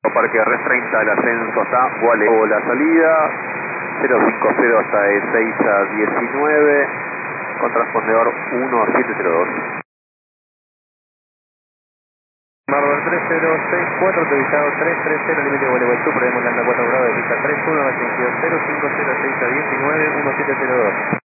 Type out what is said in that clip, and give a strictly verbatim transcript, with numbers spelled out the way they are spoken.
Parque Res treinta, el ascenso hasta Gualeguaychú, la salida cero cincuenta hasta Ezeiza diecinueve, con transpondedor uno siete cero dos. Marvel tres cero seis cuatro, autorizado tres tres cero, límite de Gualeguaychú, prevemos landa cuatro grados de pista tres uno, ascensión cero cinco cero seis a diecinueve, uno siete cero dos.